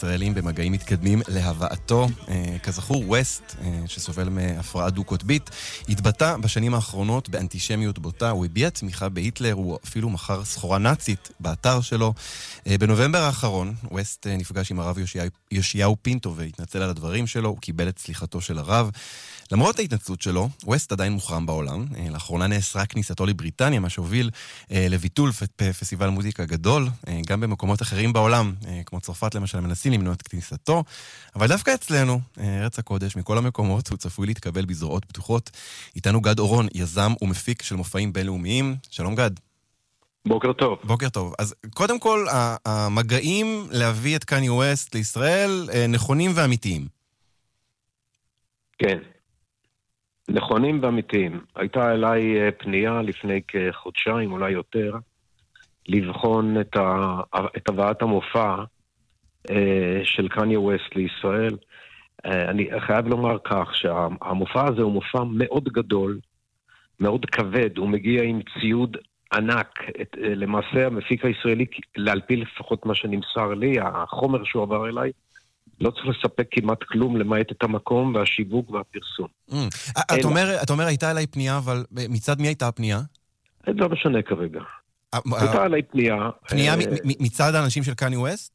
הישראלים במגעים מתקדמים להבאתו. כזכור, ווסט, שסובל מהפרעה דו-קוטבית, התבטא בשנים האחרונות באנטישמיות בוטה. הוא הביע תמיכה בהיטלר, הוא אפילו מכר סחורה נאצית באתר שלו. בנובמבר האחרון, ווסט נפגש עם הרב יאשיהו פינטו והתנצל על הדברים שלו. הוא קיבל את סליחתו של הרב. למרות ההתנצלות שלו, ווסט עדיין מוחרם בעולם. לאחרונה נאסרה כניסתו לבריטניה, מה שהוביל לביטול פסטיבל מוזיקה גדול. גם במקומות אחרים בעולם, כמו צרפת למשל, מנסים למנוע את כניסתו. אבל דווקא אצלנו, ארץ הקודש, מכל המקומות, הוא צפוי להתקבל בזרועות פתוחות. איתנו גד אורון, יזם ומפיק של מופעים בינלאומיים. שלום גד. בוקר טוב. בוקר טוב. אז קודם כל, המגעים להביא את קניה ווסט לישראל נכונים ואמיתיים. כן. נכונים ואמיתיים. הייתה אליי פנייה לפני כחודשיים, אולי יותר, לבחון את הבאת המופע של קניה ווסט לישראל. אני חייב לומר כך, שהמופע הזה הוא מופע מאוד גדול, מאוד כבד, הוא מגיע עם ציוד ענק. למעשה המפיק הישראלי, על פי לפחות מה שנמסר לי, החומר שהוא עבר אליי, לא צריך לספק כמעט כלום, למעט את המקום והשיווק והפרסום. אתה אומר, הייתה אליי פנייה, אבל מצד מי הייתה הפנייה? לא משנה כרגע. הייתה עליי פנייה. פנייה מצד האנשים של קניה ווסט?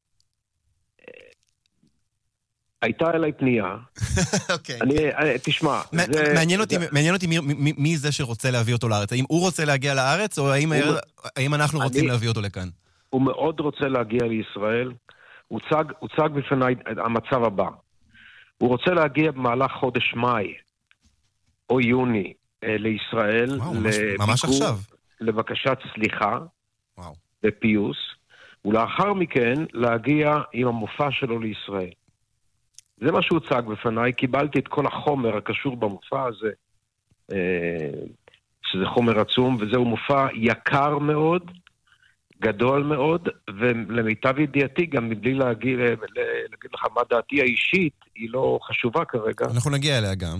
הייתה אליי פנייה. אוקיי. תשמע. מעניין אותי מי זה שרוצה להביא אותו לארץ. האם הוא רוצה להגיע לארץ, או האם אנחנו רוצים להביא אותו לכאן? הוא מאוד רוצה להגיע לישראל. הוצג בפני המצב הבא. הוא רוצה להגיע במהלך חודש מאי או יוני לישראל. ממש עכשיו. לבקשת סליחה ופיוס, ולאחר מכן להגיע עם המופע שלו לישראל. זה מה שהוצג בפני. קיבלתי את כל החומר הקשור במופע הזה, שזה חומר עצום, וזהו מופע יקר מאוד, גדול מאוד, ולמיטב ידיעתי, גם מבלי להגיד לך מה דעתי האישית, היא לא חשובה כרגע. אנחנו נגיע אליה גם.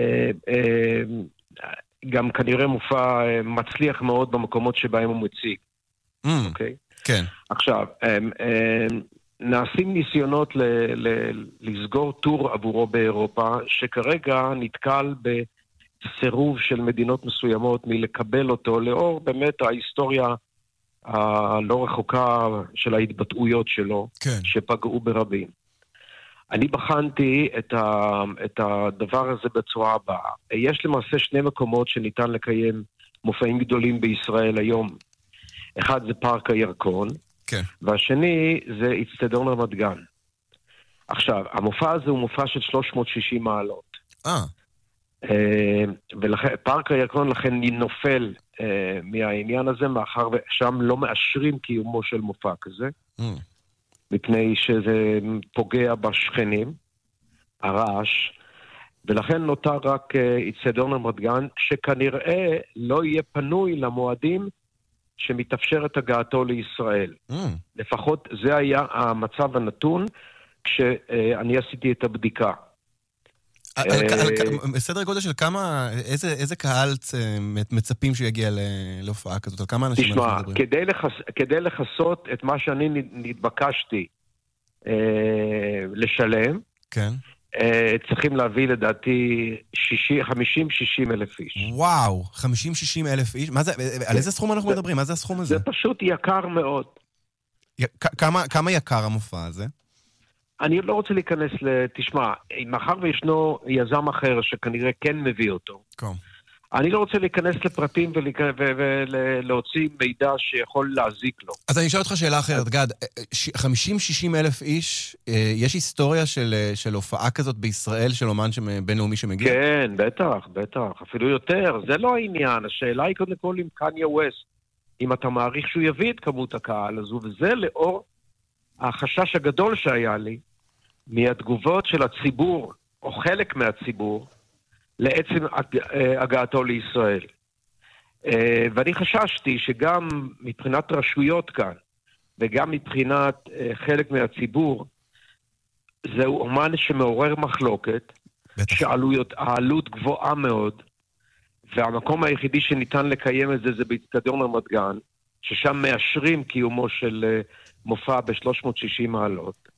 גם כנראה מופע מצליח מאוד במקומות שבהם הוא מציג. אוקיי? כן. עכשיו, נעשים ניסיונות לסגור טור עבורו באירופה, שכרגע נתקל בסירוב של מדינות מסוימות מלקבל אותו, לאור באמת ההיסטוריה הלא רחוקה של ההתבטאויות שלו, כן. שפגעו ברבים. אני בחנתי את הדבר הזה בצורה הבאה. יש למעשה שני מקומות שניתן לקיים מופעים גדולים בישראל היום. אחד זה פארק הירקון, כן. והשני זה אצטדיון רמת גן. עכשיו, המופע הזה הוא מופע של 360 מעלות. ולכן, פארק הירקון לכן נופל מהעניין הזה, מאחר ושם לא מאשרים קיומו של מופע כזה, מפני שזה פוגע בשכנים, הרעש, ולכן נותר רק אצטדיון רמת גן, שכנראה לא יהיה פנוי למועדים שמתאפשרת הגעתו לישראל. לפחות זה היה המצב הנתון כשאני עשיתי את הבדיקה. בסדר גודל של כמה, איזה קהל מצפים שהוא יגיע להופעה כזאת? על כמה אנשים אנחנו מדברים? תשמע, כדי לחסות את מה שאני נתבקשתי לשלם, כן. צריכים להביא לדעתי 50-60 אלף איש. וואו, 50-60 אלף איש? על איזה סכום אנחנו מדברים? מה זה הסכום הזה? זה פשוט יקר מאוד. כמה יקר המופע הזה? אני לא רוצה להיכנס תשמע, מאחר וישנו יזם אחר שכנראה כן מביא אותו, אני לא רוצה להיכנס לפרטים ולהוציא מידע שיכול להזיק לו. אז אני אשאל אותך שאלה אחרת, גד, 50-60 אלף איש, יש היסטוריה של הופעה כזאת בישראל, של אומן בינלאומי שמגיע? כן, בטח, אפילו יותר, זה לא העניין, השאלה היא קודם כל עם קניה ווסט, אם אתה מעריך שהוא יביא את כמות הקהל הזו, וזה לאור החשש הגדול שהיה לי, מהתגובות של הציבור, או חלק מהציבור, לעצם הגעתו לישראל. ואני חששתי שגם מבחינת רשויות כאן, וגם מבחינת חלק מהציבור, זהו אומן שמעורר מחלוקת, שהעלות גבוהה מאוד, והמקום היחידי שניתן לקיים את זה באצטדיון רמת גן, ששם מאשרים קיומו של מופע ב-360 מעלות.